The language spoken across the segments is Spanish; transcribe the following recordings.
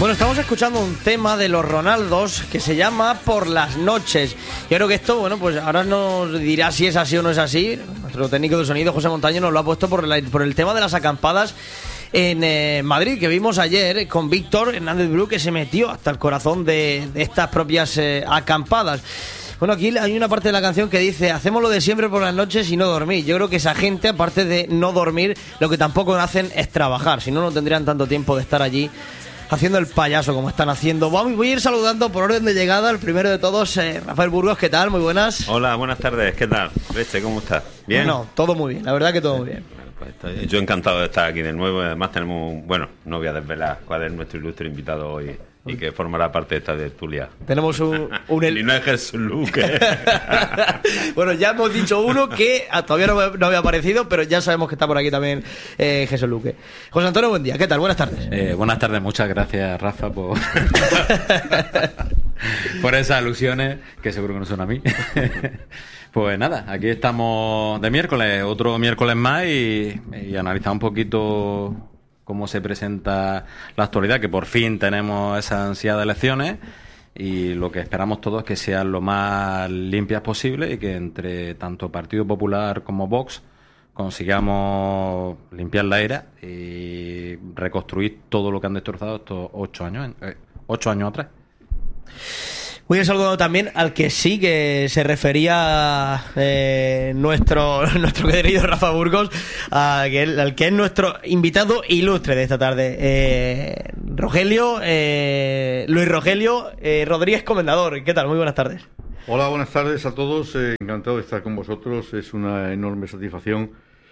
Bueno, estamos escuchando un tema de los Ronaldos que se llama Por las noches. Yo creo que esto, bueno, pues ahora nos dirá si es así o no es así. Nuestro técnico de sonido, José Montaño, nos lo ha puesto por el tema de las acampadas en Madrid, que vimos ayer con Víctor Hernández Bru, que se metió hasta el corazón de estas propias acampadas. Bueno, aquí hay una parte de la canción que dice: hacemos lo de siempre por las noches y no dormir. Yo creo que esa gente, aparte de no dormir, lo que tampoco hacen es trabajar. Si no, no tendrían tanto tiempo de estar allí haciendo el payaso como están haciendo. Voy a ir saludando por orden de llegada. El primero de todos, Rafael Burgos, ¿qué tal? Muy buenas. Hola, buenas tardes, ¿qué tal? Leche, ¿cómo estás? ¿Bien? Bueno, todo muy bien, la verdad que todo muy bien. Pues yo encantado de estar aquí de nuevo. Además tenemos, bueno, no voy a desvelar cuál es nuestro ilustre invitado hoy y que formará parte de esta tertulia. Tenemos un y no es Jesús Luque. Bueno, ya hemos dicho uno que todavía no había aparecido, pero ya sabemos que está por aquí también Jesús Luque. José Antonio, buen día, ¿qué tal? Buenas tardes. Buenas tardes, muchas gracias, Rafa, por esas alusiones, que seguro que no son a mí. Pues nada, aquí estamos de miércoles, otro miércoles más, y analizar un poquito cómo se presenta la actualidad, que por fin tenemos esas ansiadas elecciones, y lo que esperamos todos es que sean lo más limpias posible y que entre tanto Partido Popular como Vox consigamos limpiar la era y reconstruir todo lo que han destrozado estos 8 años atrás. Voy a saludar también al que sí que se refería nuestro querido Rafa Burgos, al que es nuestro invitado ilustre de esta tarde, Luis Rogelio Rodríguez Comendador. ¿Qué tal? Muy buenas tardes. Hola, buenas tardes a todos. Encantado de estar con vosotros. Es una enorme satisfacción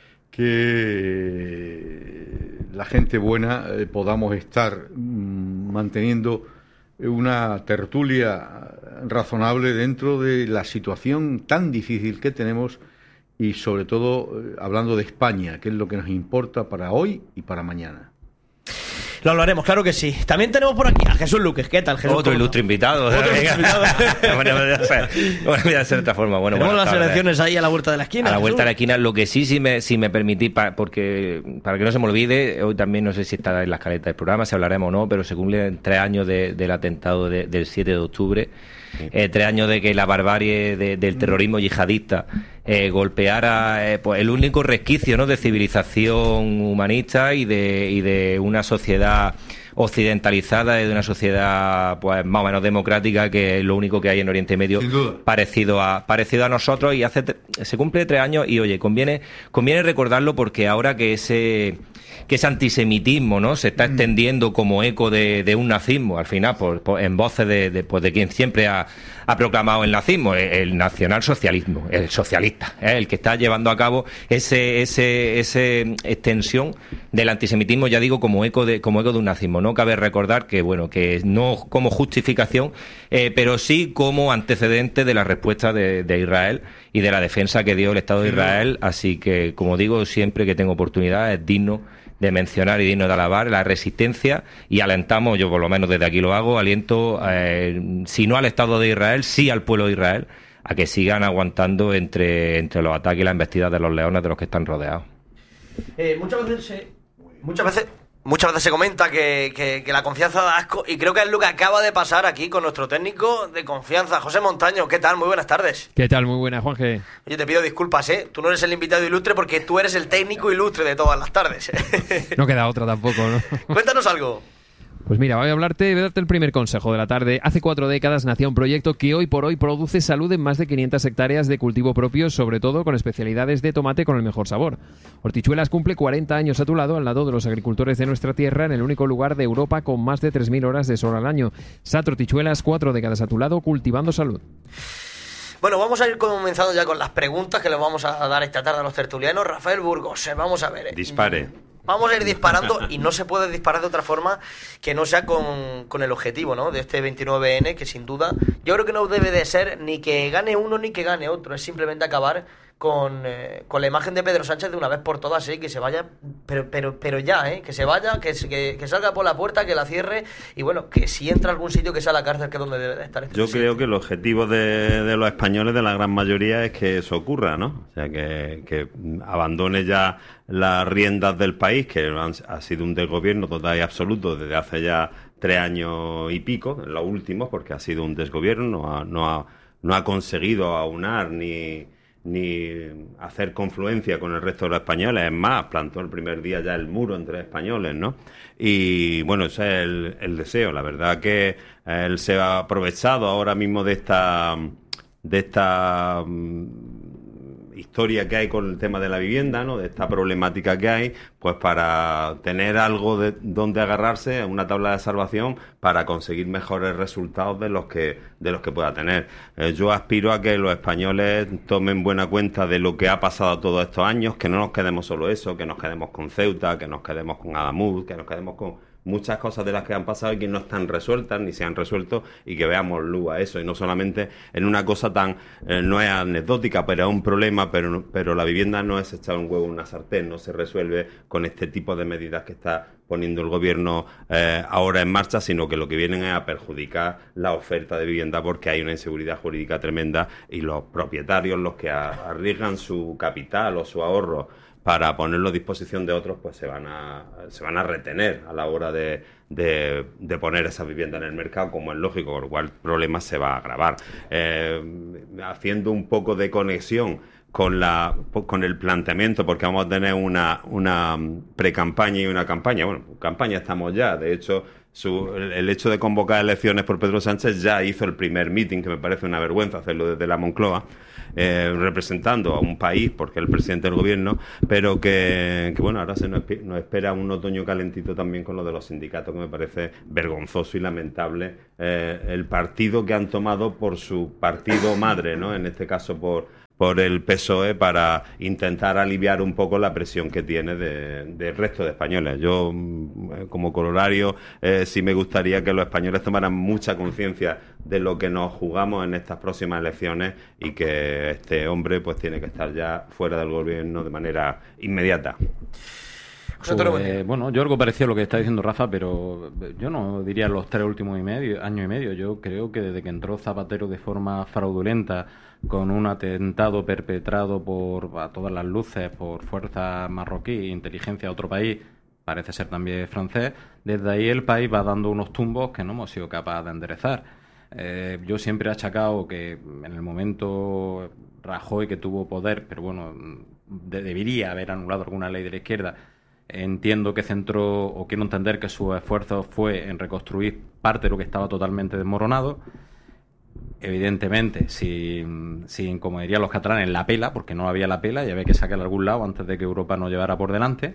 que la gente buena podamos estar manteniendo una tertulia razonable dentro de la situación tan difícil que tenemos y sobre todo hablando de España, que es lo que nos importa para hoy y para mañana. Lo hablaremos, claro que sí. También tenemos por aquí a Jesús Luque. ¿Qué tal, Jesús? Otro ilustre invitado. Otro ilustre invitado. Bueno, voy a hacer de otra forma. Bueno, tenemos las tardes. Elecciones ahí a la vuelta de la esquina. A la Jesús. vuelta de la esquina. Lo que sí, si me permitís, porque para que no se me olvide, hoy también no sé si está en la escaleta del programa, si hablaremos o no, pero se cumplen 3 años del atentado del 7 de octubre. 3 años de que la barbarie del terrorismo yihadista golpeara pues el único resquicio, ¿no?, de civilización humanista y de una sociedad occidentalizada y de una sociedad pues más o menos democrática, que es lo único que hay en Oriente Medio parecido a nosotros. Y se cumple 3 años y oye, conviene recordarlo, porque ahora que ese antisemitismo, ¿no?, se está extendiendo como eco de un nazismo, al final en voces de quien siempre ha proclamado el nazismo, el nacionalsocialismo, el socialista, el que está llevando a cabo ese extensión del antisemitismo, ya digo, como eco de un nazismo. No cabe recordar que no como justificación, pero sí como antecedente de la respuesta de Israel y de la defensa que dio el Estado de Israel. Así que, como digo, siempre que tengo oportunidad, es digno de mencionar y digno de alabar la resistencia, y alentamos, yo por lo menos desde aquí lo hago, aliento, si no al Estado de Israel, sí al pueblo de Israel, a que sigan aguantando entre los ataques y las embestidas de los leones de los que están rodeados. Muchas veces se comenta que la confianza da asco, y creo que es lo que acaba de pasar aquí con nuestro técnico de confianza, José Montaño. ¿Qué tal? Muy buenas tardes. ¿Qué tal? Muy buenas, Juanje. Oye, te pido disculpas, tú no eres el invitado ilustre, porque tú eres el técnico ilustre de todas las tardes. No queda otra tampoco, ¿no? Cuéntanos algo. Pues mira, voy a darte el primer consejo de la tarde. Hace 4 décadas nació un proyecto que hoy por hoy produce salud en más de 500 hectáreas de cultivo propio, sobre todo con especialidades de tomate con el mejor sabor. Hortichuelas cumple 40 años a tu lado, al lado de los agricultores de nuestra tierra, en el único lugar de Europa con más de 3.000 horas de sol al año. SAT Hortichuelas, 4 décadas a tu lado, cultivando salud. Bueno, vamos a ir comenzando ya con las preguntas que le vamos a dar esta tarde a los tertulianos. Rafael Burgos, vamos a ver. Dispare. Vamos a ir disparando, y no se puede disparar de otra forma que no sea con el objetivo, ¿no?, de este 29N, que sin duda yo creo que no debe de ser ni que gane uno ni que gane otro, es simplemente acabar con la imagen de Pedro Sánchez de una vez por todas, que se vaya, pero ya, que se vaya, que salga por la puerta, que la cierre, y bueno, que si entra a algún sitio, que sea la cárcel, que es donde debe de estar. Yo creo que el objetivo de los españoles, de la gran mayoría, es que eso ocurra, ¿no? O sea, que abandone ya las riendas del país, que ha sido un desgobierno total y absoluto desde hace ya 3 años y pico, en los últimos, porque ha sido un desgobierno, no ha conseguido aunar ni hacer confluencia con el resto de los españoles. Es más, plantó el primer día ya el muro entre españoles, ¿no? Y bueno, ese es el deseo. La verdad que él se ha aprovechado ahora mismo de esta historia que hay con el tema de la vivienda, ¿no? De esta problemática que hay, pues para tener algo de donde agarrarse, una tabla de salvación para conseguir mejores resultados de los que pueda tener. Yo aspiro a que los españoles tomen buena cuenta de lo que ha pasado todos estos años, que no nos quedemos solo eso, que nos quedemos con Ceuta, que nos quedemos con Adamuz, que nos quedemos con muchas cosas de las que han pasado y que no están resueltas ni se han resuelto, y que veamos luz a eso, y no solamente en una cosa tan no es anecdótica, pero es un problema, pero la vivienda no es echar un huevo en una sartén, no se resuelve con este tipo de medidas que está poniendo el gobierno ahora en marcha, sino que lo que vienen es a perjudicar la oferta de vivienda, porque hay una inseguridad jurídica tremenda y los propietarios, los que arriesgan su capital o su ahorro para ponerlo a disposición de otros, pues se van a retener a la hora de poner esa vivienda en el mercado, como es lógico, con lo cual el problema se va a agravar. Haciendo un poco de conexión con el planteamiento, porque vamos a tener una pre-campaña y una campaña. Bueno, campaña estamos ya, de hecho, el hecho de convocar elecciones por Pedro Sánchez ya hizo el primer meeting, que me parece una vergüenza hacerlo desde la Moncloa, representando a un país, porque es el presidente del gobierno, pero que bueno, ahora nos espera un otoño calentito también con lo de los sindicatos, que me parece vergonzoso y lamentable el partido que han tomado por su partido madre, ¿no? En este caso por el PSOE, para intentar aliviar un poco la presión que tiene del resto de españoles. Yo, como corolario, sí me gustaría que los españoles tomaran mucha conciencia de lo que nos jugamos en estas próximas elecciones, y que este hombre pues tiene que estar ya fuera del gobierno de manera inmediata. Bueno, yo algo parecido a lo que está diciendo Rafa, pero yo no diría los 3 últimos años y medio. Yo creo que desde que entró Zapatero de forma fraudulenta, con un atentado perpetrado a todas las luces por fuerzas marroquí, inteligencia de otro país, parece ser también francés, desde ahí el país va dando unos tumbos que no hemos sido capaces de enderezar. Yo siempre he achacado que en el momento Rajoy, que tuvo poder, pero bueno, debería haber anulado alguna ley de la izquierda. Entiendo que centró, o quiero entender que su esfuerzo fue en reconstruir parte de lo que estaba totalmente desmoronado. Evidentemente, sin, como dirían los catalanes, la pela, porque no había la pela y había que sacarla a algún lado antes de que Europa nos llevara por delante.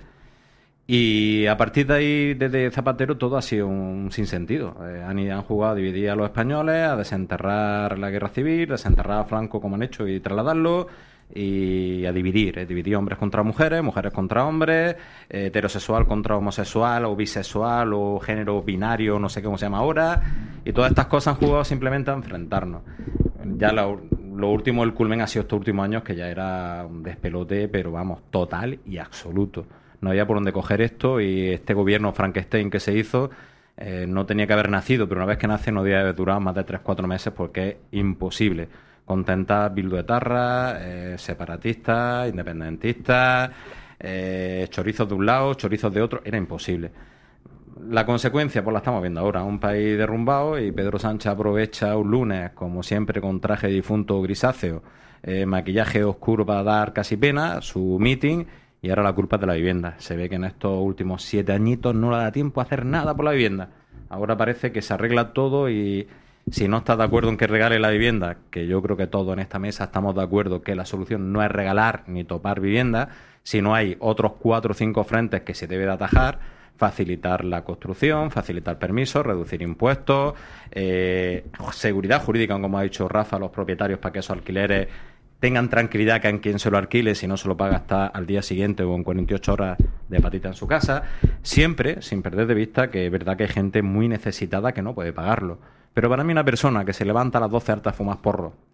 Y a partir de ahí, desde Zapatero, todo ha sido un sinsentido. Han jugado a dividir a los españoles, a desenterrar la guerra civil, desenterrar a Franco como han hecho y trasladarlo, y a dividir hombres contra mujeres, mujeres contra hombres, heterosexual contra homosexual o bisexual o género binario, no sé cómo se llama ahora, y todas estas cosas han jugado simplemente a enfrentarnos. Ya lo último del culmen ha sido estos últimos años, que ya era un despelote, pero vamos, total y absoluto. No había por dónde coger esto, y este gobierno Frankenstein que se hizo no tenía que haber nacido, pero una vez que nace no debe haber durado más de 3-4 meses, porque es imposible contentar bilduetarras, separatistas, independentistas, chorizos de un lado, chorizos de otro. Era imposible. La consecuencia pues la estamos viendo ahora, un país derrumbado, y Pedro Sánchez aprovecha un lunes, como siempre, con traje de difunto grisáceo, maquillaje oscuro para dar casi pena, su meeting, y ahora la culpa es de la vivienda. Se ve que en estos últimos 7 añitos no le da tiempo a hacer nada por la vivienda. Ahora parece que se arregla todo, y si no estás de acuerdo en que regale la vivienda, que yo creo que todos en esta mesa estamos de acuerdo que la solución no es regalar ni topar vivienda, sino hay otros 4 o 5 frentes que se debe de atajar: facilitar la construcción, facilitar permisos, reducir impuestos, seguridad jurídica, como ha dicho Rafa, a los propietarios, para que esos alquileres tengan tranquilidad, que en quien se lo alquile, si no se lo paga hasta al día siguiente o en 48 horas de patita en su casa, siempre sin perder de vista que es verdad que hay gente muy necesitada que no puede pagarlo. Pero para mí, una persona que se levanta a las 12 harta a fumar porro,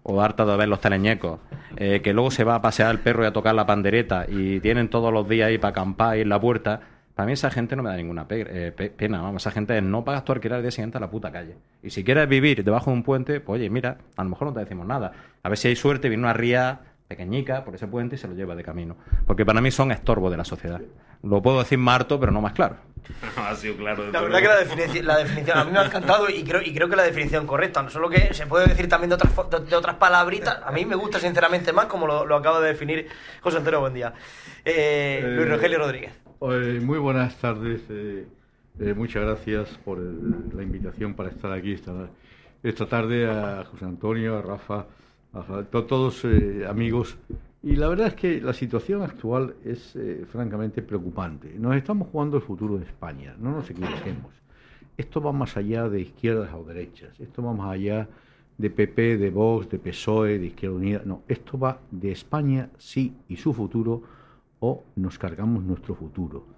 o harta de ver los teleñecos, que luego se va a pasear el perro y a tocar la pandereta y tienen todos los días ahí para acampar ahí en la puerta, para mí esa gente no me da ninguna pena, vamos, esa gente no pagas tu alquiler al día siguiente a la puta calle. Y si quieres vivir debajo de un puente, pues oye, mira, a lo mejor no te decimos nada. A ver si hay suerte, viene una ría pequeñica por ese puente y se lo lleva de camino. Porque para mí son estorbo de la sociedad. Lo puedo decir más harto, pero no más claro. Ha sido claro. La verdad que la definición a mí me ha encantado y creo que la definición correcta, no solo que se puede decir también de otras palabritas. A mí me gusta sinceramente más como lo acaba de definir José Antonio. Buen día. Luis Rogelio Rodríguez. Muy buenas tardes. Muchas gracias por la invitación para estar aquí esta tarde, a José Antonio, a Rafa, a todos amigos. Y la verdad es que la situación actual es francamente preocupante. Nos estamos jugando el futuro de España, no nos equivoquemos. Esto va más allá de izquierdas o derechas, esto va más allá de PP, de Vox, de PSOE, de Izquierda Unida. No, esto va de España, sí, y su futuro, o nos cargamos nuestro futuro.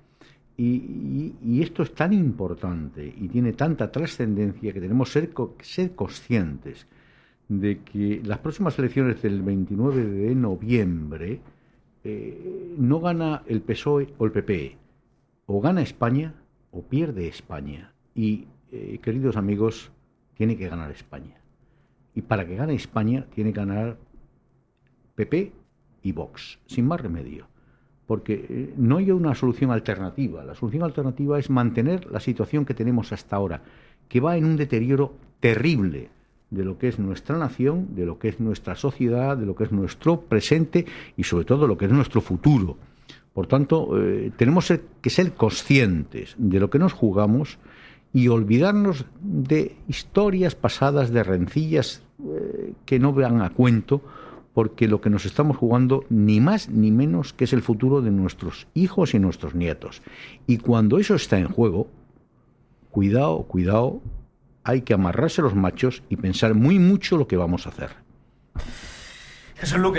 Y esto es tan importante y tiene tanta trascendencia que tenemos que ser conscientes de que las próximas elecciones del 29 de noviembre no gana el PSOE o el PP, o gana España o pierde España. Y, queridos amigos, tiene que ganar España. Y para que gane España tiene que ganar PP y Vox, sin más remedio. Porque no hay una solución alternativa. La solución alternativa es mantener la situación que tenemos hasta ahora, que va en un deterioro terrible de lo que es nuestra nación, de lo que es nuestra sociedad, de lo que es nuestro presente y sobre todo de lo que es nuestro futuro. Por tanto, tenemos que ser conscientes de lo que nos jugamos y olvidarnos de historias pasadas, de rencillas que no van a cuento, porque lo que nos estamos jugando ni más ni menos que es el futuro de nuestros hijos y nuestros nietos. Y cuando eso está en juego, cuidado, cuidado, hay que amarrarse los machos y pensar muy mucho lo que vamos a hacer. Eso es lo que